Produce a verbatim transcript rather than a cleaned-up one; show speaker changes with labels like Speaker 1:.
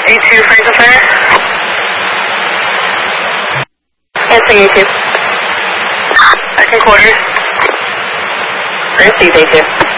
Speaker 1: A two, Franklin Center. Answering A two. Second quarter. First, A two.